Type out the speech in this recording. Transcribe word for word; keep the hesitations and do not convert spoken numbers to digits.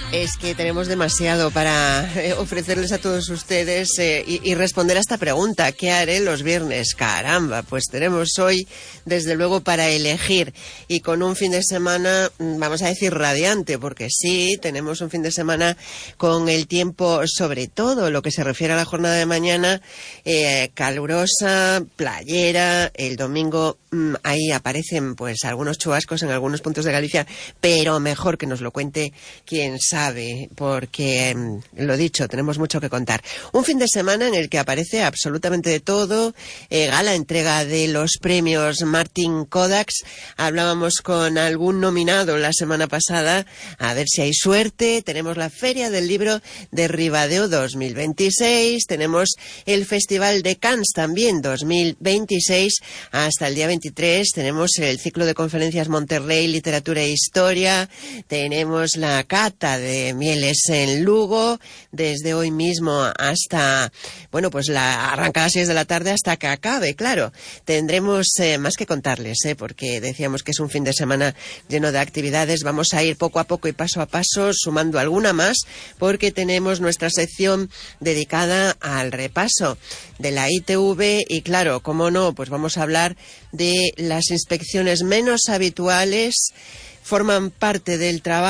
Es que tenemos demasiado para eh, ofrecerles a todos ustedes eh, y, y responder a esta pregunta. ¿Qué haré los viernes? Caramba, pues tenemos hoy, desde luego, para elegir. Y con un fin de semana, vamos a decir, radiante, porque sí, tenemos un fin de semana con el tiempo, sobre todo lo que se refiere a la jornada de mañana, eh, calurosa, playera. El domingo mmm, ahí aparecen pues algunos chubascos en algunos puntos de Galicia, pero mejor que nos lo cuente quien sabe. Sabe, porque, lo dicho, tenemos mucho que contar. Un fin de semana en el que aparece absolutamente de todo. Eh, gala entrega de los premios Martin Kodaks. Hablábamos con algún nominado la semana pasada, a ver si hay suerte. Tenemos la Feria del Libro de Ribadeo dos mil veintiséis. Tenemos el Festival de Cannes también dos mil veintiséis. Hasta el día veintitrés tenemos el ciclo de conferencias Monterrey, Literatura e Historia. Tenemos la cata de de mieles en Lugo, desde hoy mismo hasta, bueno, pues la arranca a las seis de la tarde hasta que acabe, claro. Tendremos eh, más que contarles, eh, porque decíamos que es un fin de semana lleno de actividades. Vamos a ir poco a poco y paso a paso sumando alguna más, porque tenemos nuestra sección dedicada al repaso de la I T V y, claro, cómo no, pues vamos a hablar de las inspecciones menos habituales, forman parte del trabajo